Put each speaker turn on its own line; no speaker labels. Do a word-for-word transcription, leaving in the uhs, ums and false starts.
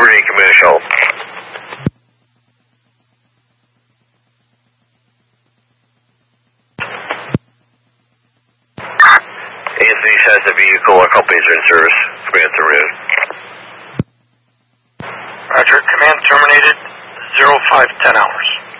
Liberty Commercial. Anthony has a vehicle, our companies are in service. Command terminated.
Roger, command terminated, zero five ten hours.